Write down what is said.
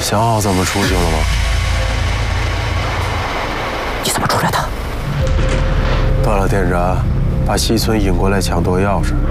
想好怎么出去了吗？ 你怎么出来的？ 断了电闸，把西村引过来抢夺钥匙。